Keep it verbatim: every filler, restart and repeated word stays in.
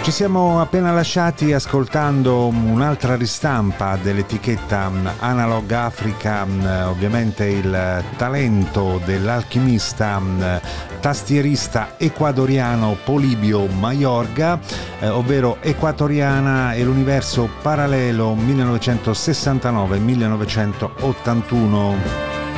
Ci siamo appena lasciati ascoltando un'altra ristampa dell'etichetta Analog Africa, ovviamente il talento dell'alchimista tastierista ecuadoriano Polibio Mayorga, eh, ovvero Equatoriana e l'universo parallelo millenovecentosessantanove millenovecentottantuno.